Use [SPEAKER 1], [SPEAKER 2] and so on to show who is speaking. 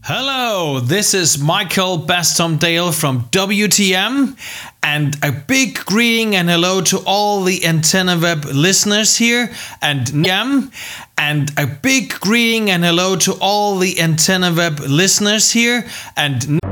[SPEAKER 1] Hello, this is Michael Bastomdale from WTM, and a big greeting and hello to all the Antenna Web listeners here, and a big greeting and hello to all the Antenna Web listeners here, and